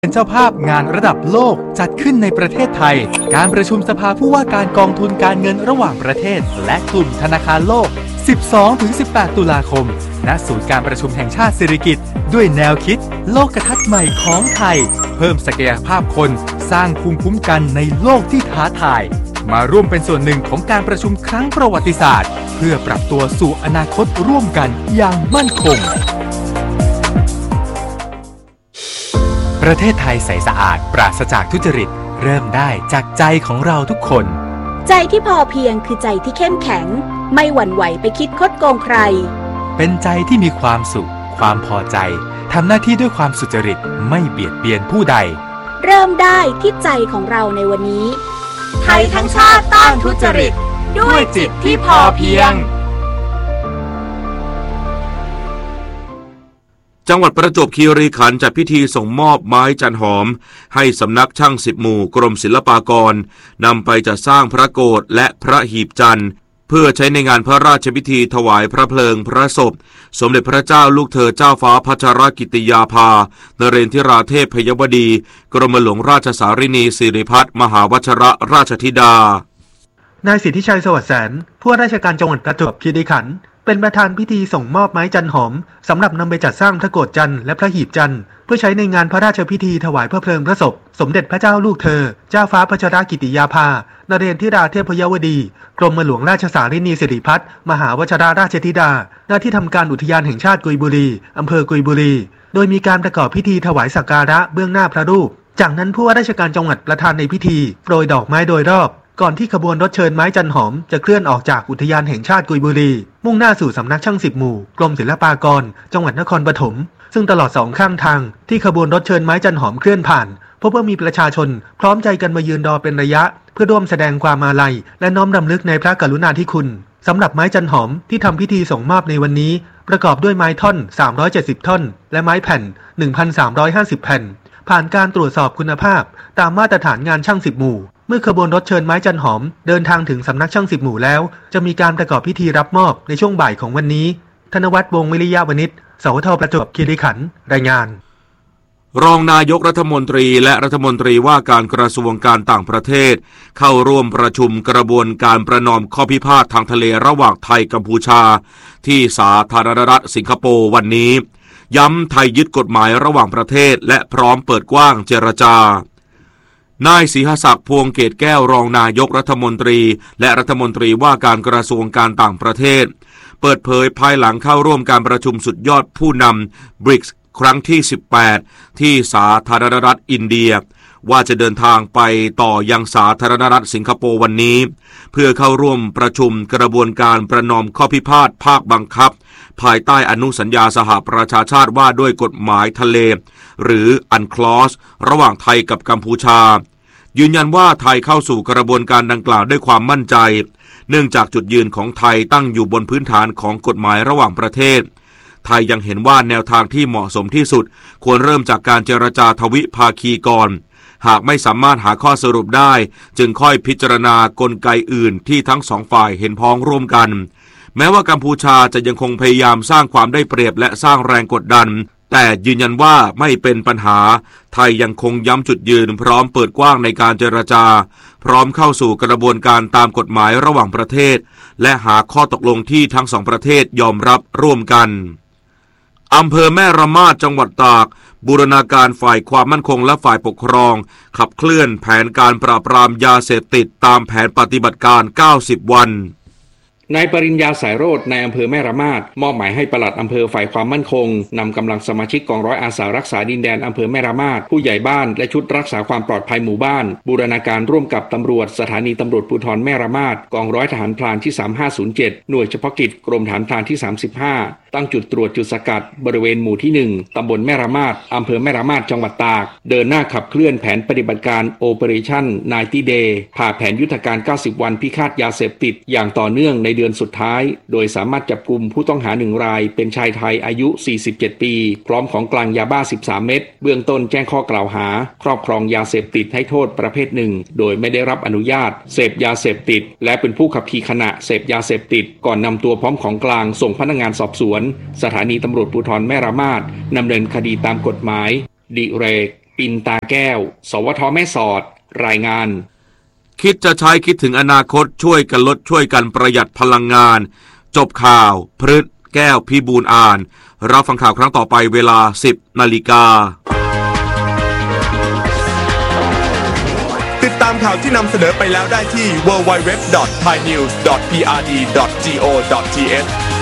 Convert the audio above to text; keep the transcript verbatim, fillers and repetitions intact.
เป็นเจ้าภาพงานระดับโลกจัดขึ้นในประเทศไทยการประชุมสภาผู้ว่าการกองทุนการเงินระหว่างประเทศและกลุ่มธนาคารโลก สิบสองถึงสิบแปด ตุลาคมณศูนย์การประชุมแห่งชาติสิริกิติ์ด้วยแนวคิดโลกทัศน์ใหม่ของไทยเพิ่มศักยภาพคนสร้างภูมิคุ้มกันในโลกที่ท้าทายมาร่วมเป็นส่วนหนึ่งของการประชุมครั้งประวัติศาสตร์เพื่อปรับตัวสู่อนาคตร่วมกันอย่างมั่นคงประเทศไทยใสสะอาดปราศจากทุจริตเริ่มได้จากใจของเราทุกคนใจที่พอเพียงคือใจที่เข้มแข็งไม่หวั่นไหวไปคิดคดโกงใครเป็นใจที่มีความสุขความพอใจทำหน้าที่ด้วยความสุจริตไม่เบียดเบียนผู้ใดเริ่มได้ที่ใจของเราในวันนี้ไทยทั้งชาติต้านทุจริตด้วยจิตที่พอเพียงจังหวัดประจวบคีรีขันธ์จัดพิธีส่งมอบไม้จันหอมให้สำนักช่างสิบหมู่กรมศิลปากรนำไปจัดสร้างพระโกฐและพระหีบจันทร์เพื่อใช้ในงานพระราชพิธีถวายพระเพลิงพระศพสมเด็จพระเจ้าลูกเธอเจ้าฟ้าพัชรกิติยาภานเรนทิราเทพพยวดีกรมหลวงราชสารินีสิริพัฒน์มหาวชรราชธิดานายสิทธิชัยสวัสดิ์แสนผู้ว่าราชการจังหวัดประจวบคีรีขันธ์เป็นประธานพิธีส่งมอบไม้จันหอมสำหรับนำไปจัดสร้างพระโกฐจันทร์และพระหีบจันทร์เพื่อใช้ในงานพระราชพิธีถวายพระเพลิงพระศพสมเด็จพระเจ้าลูกเธอเจ้าฟ้าพัชรกิติยาภานเรนทิราเทพยวดีกรมหลวงราชสารินีสิริพัฒน์มหาวชรราชธิดาหน้าที่ทำการอุทยานแห่งชาติกุยบุรีอำเภอกุยบุรีโดยมีการประกอบพิธีถวายสักการะเบื้องหน้าพระรูปจากนั้นผู้ว่าราชการจังหวัดประธานในพิธีโปรยดอกไม้โดยรอบก่อนที่ขบวนรถเชิญไม้จันหอมจะเคลื่อนออกจากอุทยานแห่งชาติกุยบุรีมุ่งหน้าสู่สำนักช่างสิบหมู่กรมศิลปากรจังหวัดนครปฐมซึ่งตลอดสองข้างทางที่ขบวนรถเชิญไม้จันหอมเคลื่อนผ่านพบว่ามีประชาชนพร้อมใจกันมายืนรอเป็นระยะเพื่อร่วมแสดงความอาลัยและน้อมรำลึกในพระกรุณาธิคุณสำหรับไม้จันหอมที่ทำพิธีส่งมอบในวันนี้ประกอบด้วยไม้ท่อนสามร้อยเจ็ดสิบท่อนและไม้แผ่น หนึ่งพันสามร้อยห้าสิบ แผ่นผ่านการตรวจสอบคุณภาพตามมาตรฐานงานช่างสิบหมู่เมื่อขบวนรถเชิญไม้จันหอมเดินทางถึงสำนักช่างสิบหมู่แล้วจะมีการประกอบพิธีรับมอบในช่วงบ่ายของวันนี้ธนวัฒน์วงศ์วิริยะวณิชสวทประจวบคีรีขันธ์รายงานรองนายกรัฐมนตรีและรัฐมนตรีว่าการกระทรวงการต่างประเทศเข้าร่วมประชุมกระบวนการประนอมข้อพิพาททางทะเลระหว่างไทยกัมพูชาที่สาธารณรัฐสิงคโปร์วันนี้ย้ำไทยยึดกฎหมายระหว่างประเทศและพร้อมเปิดกว้างเจรจานายศรีหศักดิ์พวงเกตแก้วรองนายกรัฐมนตรีและรัฐมนตรีว่าการกระทรวงการต่างประเทศเปิดเผยภายหลังเข้าร่วมการประชุมสุดยอดผู้นำ บริกส์ ครั้งที่สิบแปดที่สาธารณรัฐอินเดียว่าจะเดินทางไปต่อยังสาธารณรัฐสิงคโปร์วันนี้เพื่อเข้าร่วมประชุมกระบวนการประนอมข้อพิพาทภาคบังคับภายใต้อนุสัญญาสหประชาชาติว่าด้วยกฎหมายทะเลหรืออันคลอสระหว่างไทยกับกัมพูชายืนยันว่าไทยเข้าสู่กระบวนการดังกล่าวด้วยความมั่นใจเนื่องจากจุดยืนของไทยตั้งอยู่บนพื้นฐานของกฎหมายระหว่างประเทศไทยยังเห็นว่าแนวทางที่เหมาะสมที่สุดควรเริ่มจากการเจรจาทวิภาคีก่อนหากไม่สามารถหาข้อสรุปได้จึงค่อยพิจารณากลไกอื่นที่ทั้งสองฝ่ายเห็นพ้องร่วมกันแม้ว่ากัมพูชาจะยังคงพยายามสร้างความได้เปรียบและสร้างแรงกดดันแต่ยืนยันว่าไม่เป็นปัญหาไทยยังคงย้ำจุดยืนพร้อมเปิดกว้างในการเจรจาพร้อมเข้าสู่กระบวนการตามกฎหมายระหว่างประเทศและหาข้อตกลงที่ทั้งสองประเทศยอมรับร่วมกันอำเภอแม่ระมาดจังหวัดตากบูรณาการฝ่ายความมั่นคงและฝ่ายปกครองขับเคลื่อนแผนการปราบปรามยาเสพติดตามแผนปฏิบัติการเก้าสิบวันนายปริญญาสายโรจน์ในอำเภอแม่ระมาดมอบหมายให้ปลัดอำเภอฝ่ายความมั่นคงนำกำลังสมาชิกกองร้อยอาสารักษาดินแดนอำเภอแม่ระมาดผู้ใหญ่บ้านและชุดรักษาความปลอดภัยหมู่บ้านบูรณาการร่วมกับตำรวจสถานีตำรวจภูธรแม่ระมาดกองร้อยทหารพรานที่สามห้าศูนย์เจ็ดหน่วยเฉพาะกิจกรมฐานพรานที่สามสิบห้าตั้งจุดตรวจจุดสกัดบริเวณหมู่ที่หนึ่งตำบลแม่ระมาดอำเภอแม่ระมาดจังหวัดตากเดินหน้าขับเคลื่อนแผนปฏิบัติการ Operation ไนน์ตี้ Day ผ่าแผนยุทธการเก้าสิบวันพิฆาตยาเสพติดอย่างต่อเนื่องในเดือนสุดท้ายโดยสามารถจับกุมผู้ต้องหาหนึ่งรายเป็นชายไทยอายุสี่สิบเจ็ดปีพร้อมของกลางยาบ้าสิบสามเม็ดเบื้องต้นแจ้งข้อกล่าวหาครอบครองยาเสพติดให้โทษประเภทหนึ่งโดยไม่ได้รับอนุญาตเสพยาเสพติดและเป็นผู้ขับขี่ขณะเสพยาเสพติดก่อนนำตัวพร้อมของกลางส่งพนักงานสอบสวนสถานีตำรวจภูธรแม่ระมาดดำเนินคดีตามกฎหมายดิเรกปินตาแก้วสวทแม่สอดรายงานคิดจะใช้คิดถึงอนาคตช่วยกันลดช่วยกันประหยัดพลังงานจบข่าวพฤษแก้วพิบูลอ่านรับฟังข่าวครั้งต่อไปเวลา สิบนาฬิกาติดตามข่าวที่นำเสนอไปแล้วได้ที่ ดับเบิลยู ดับเบิลยู ดับเบิลยู ดอท ไทยนิวส์ ดอท พี อาร์ ดี ดอท จี โอ ดอท ที เอช